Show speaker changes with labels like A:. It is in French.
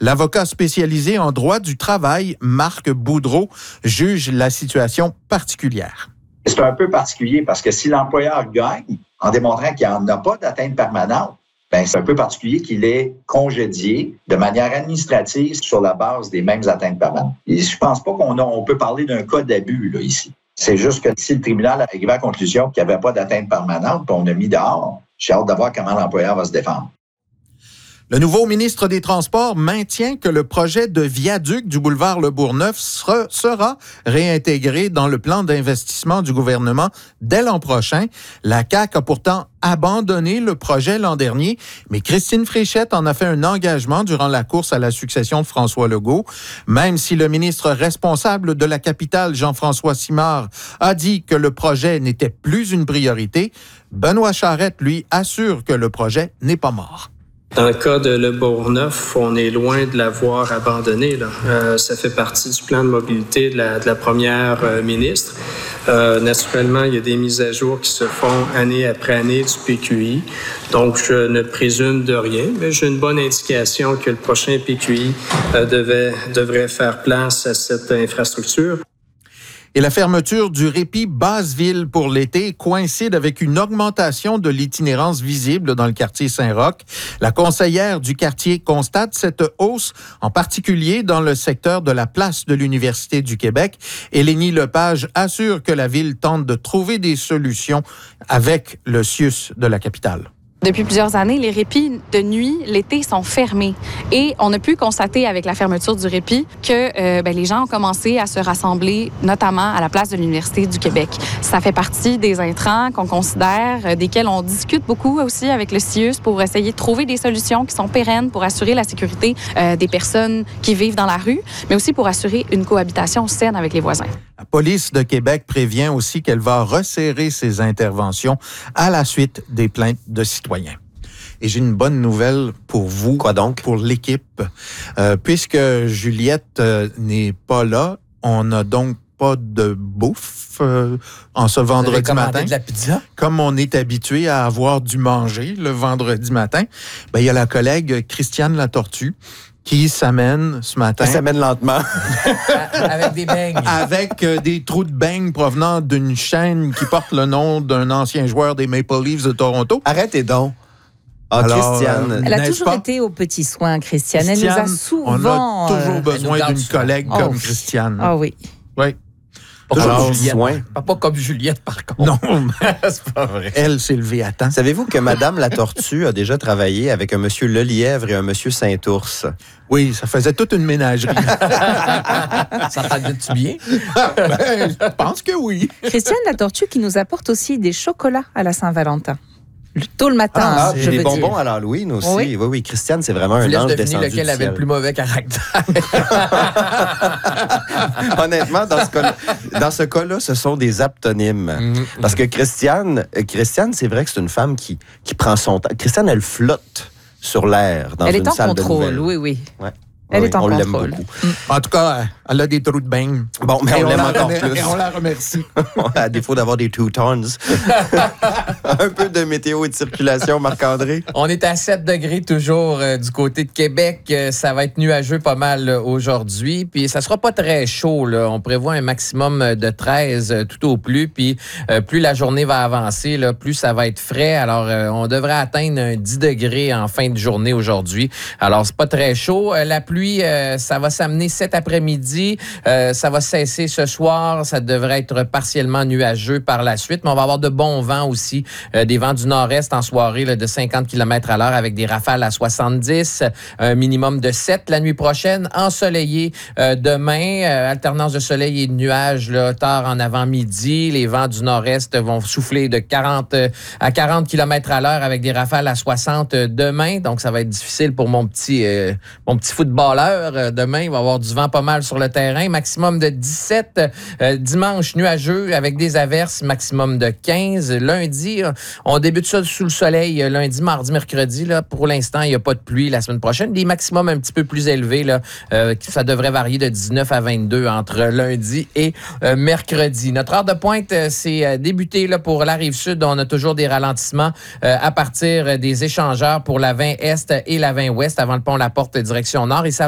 A: L'avocat spécialisé en droit du travail, Marc Boudreau, juge la situation particulière.
B: C'est un peu particulier parce que si l'employeur gagne en démontrant qu'il n'en a pas d'atteinte permanente, ben c'est un peu particulier qu'il est congédié de manière administrative sur la base des mêmes atteintes permanentes. Et je pense pas qu'on peut parler d'un cas d'abus là, ici. C'est juste que si le tribunal a arrivé à la conclusion qu'il n'y avait pas d'atteinte permanente, puis on a mis dehors, j'ai hâte de voir comment l'employeur va se défendre.
A: Le nouveau ministre des Transports maintient que le projet de viaduc du boulevard Le Bourgneuf sera réintégré dans le plan d'investissement du gouvernement dès l'an prochain. La CAQ a pourtant abandonné le projet l'an dernier, mais Christine Fréchette en a fait un engagement durant la course à la succession de François Legault. Même si le ministre responsable de la capitale, Jean-François Simard, a dit que le projet n'était plus une priorité, Benoît Charette, lui, assure que le projet n'est pas mort.
C: Dans le cas de Le Bourgneuf, on est loin de l'avoir abandonné. Ça fait partie du plan de mobilité de la première ministre. Naturellement, il y a des mises à jour qui se font année après année du PQI. Donc, je ne présume de rien, mais j'ai une bonne indication que le prochain PQI devrait faire place à cette infrastructure.
A: Et la fermeture du répit Basse-Ville pour l'été coïncide avec une augmentation de l'itinérance visible dans le quartier Saint-Roch. La conseillère du quartier constate cette hausse, en particulier dans le secteur de la place de l'Université du Québec. Elénie Lepage assure que la ville tente de trouver des solutions avec le CIUS de la capitale.
D: Depuis plusieurs années, les répits de nuit, l'été, sont fermés. Et on a pu constater avec la fermeture du répit que les gens ont commencé à se rassembler, notamment à la place de l'Université du Québec. Ça fait partie des intrants qu'on considère, desquels on discute beaucoup aussi avec le CIUS pour essayer de trouver des solutions qui sont pérennes pour assurer la sécurité des personnes qui vivent dans la rue, mais aussi pour assurer une cohabitation saine avec les voisins.
A: La police de Québec prévient aussi qu'elle va resserrer ses interventions à la suite des plaintes de citoyens. Et j'ai une bonne nouvelle pour vous.
E: Quoi donc?
A: Pour l'équipe. Puisque Juliette n'est pas là, on n'a donc pas de bouffe en ce vendredi matin.
E: De la pizza?
A: Comme on est habitué à avoir du manger le vendredi matin, il y a la collègue Christiane Latortue qui s'amène ce matin.
E: Elle s'amène lentement.
F: Avec des beignes.
A: Avec des trous de beignes provenant d'une chaîne qui porte le nom d'un ancien joueur des Maple Leafs de Toronto.
E: Arrêtez donc.
A: Alors,
E: Christiane.
G: Elle a toujours été aux petits soins, Christiane. Elle nous a souvent...
A: On a toujours besoin d'une collègue comme Christiane.
G: Ah oui.
A: Oui.
F: Pas comme Juliette, par contre.
A: Non,
F: c'est pas vrai.
A: Elle s'est levée à temps.
E: Savez-vous que Madame la Tortue a déjà travaillé avec un monsieur Lelièvre et un monsieur Saint-Ours?
A: Oui, ça faisait toute une ménagerie.
F: Ça t'entendait-tu bien?
A: Je pense que oui.
G: Christiane la Tortue qui nous apporte aussi des chocolats à la Saint-Valentin. Tôt le matin,
E: je des bonbons à l'Halloween aussi. Oui, Christiane, c'est vraiment un ange descendu du ciel.
F: Lequel avait le plus mauvais caractère.
E: Honnêtement, dans ce cas-là, ce sont des aptonymes. Parce que Christiane, c'est vrai que c'est une femme qui prend son temps. Christiane, elle flotte sur l'air dans une salle de nouvelles.
G: Elle est en contrôle, oui.
E: Ouais.
G: Elle est en contrôle.
E: On l'aime beaucoup.
A: En tout cas, elle a des trous de beignes.
E: Bon, mais on l'aime encore plus.
A: Et on la remercie.
E: À défaut d'avoir des two-tones. Un peu de météo et de circulation, Marc-André.
F: On est à 7 degrés toujours du côté de Québec. Ça va être nuageux pas mal aujourd'hui. Puis ça sera pas très chaud. Là. On prévoit un maximum de 13 tout au plus. Puis plus la journée va avancer, là, plus ça va être frais. Alors, on devrait atteindre un 10 degrés en fin de journée aujourd'hui. Alors, c'est pas très chaud. La pluie, ça va s'amener cet après-midi. Ça va cesser ce soir. Ça devrait être partiellement nuageux par la suite. Mais on va avoir de bons vents aussi. Des vents du nord-est en soirée là, de 50 km/h avec des rafales à 70. Un minimum de 7 la nuit prochaine. Ensoleillé demain. Alternance de soleil et de nuages là, tard en avant-midi. Les vents du nord-est vont souffler de 40 à 40 km/h avec des rafales à 60 demain. Donc, ça va être difficile pour mon petit footballeur. Demain, il va y avoir du vent pas mal sur le terrain. Maximum de 17. Dimanche, nuageux avec des averses. Maximum de 15. Lundi, on débute ça sous le soleil. Lundi, mardi, mercredi. Là, pour l'instant, il n'y a pas de pluie la semaine prochaine. Des maximums un petit peu plus élevés. Là, ça devrait varier de 19 à 22 entre lundi et mercredi. Notre heure de pointe, c'est débuté là, pour la Rive-Sud. On a toujours des ralentissements à partir des échangeurs pour la 20 Est et la 20 Ouest avant le pont La Porte direction Nord. Et ça